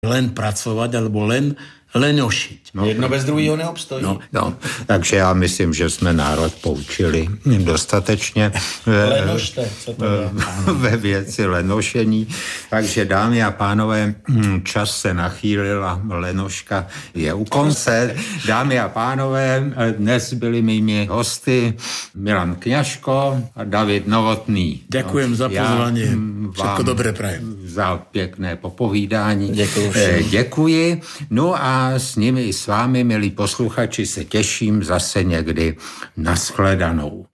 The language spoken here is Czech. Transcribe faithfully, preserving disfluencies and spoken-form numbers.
len pracovať alebo len lenošiť. No, jedno bez druhého neobstojí. No, no, takže já myslím, že jsme národ poučili dostatečně Lenošte, co to je? ve věci lenošení. Takže dámy a pánové, čas se nachýlil a lenoška je u konce. Dámy a pánové, dnes byli mými hosty Milan Kňažko a David Novotný. Ďakujem za pozvanie. Všetko dobré prajem. Za pěkné popovídání. Děkuji. Děkuji. No a s nimi i s vámi, milí posluchači, se těším zase někdy. Nashledanou.